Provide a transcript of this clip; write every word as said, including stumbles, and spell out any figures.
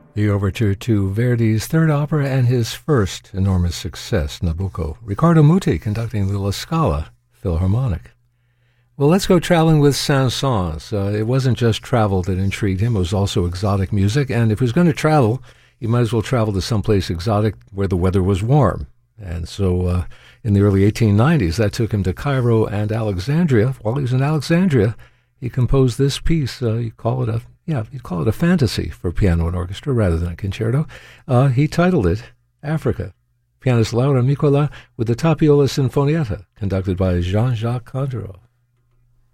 The overture to Verdi's third opera and his first enormous success, Nabucco. Riccardo Muti conducting the La Scala Philharmonic. Well, let's go traveling with Saint-Saëns. Uh, it wasn't just travel that intrigued him, it was also exotic music, and if he was going to travel, he might as well travel to someplace exotic where the weather was warm. And so uh, in the early eighteen nineties, that took him to Cairo and Alexandria. While he was in Alexandria, he composed this piece. Uh, you call it a Yeah, you'd call it a fantasy for piano and orchestra rather than a concerto. Uh, he titled it Africa. Pianist Laura Micola with the Tapiola Sinfonietta, conducted by Jean-Jacques Gondarov.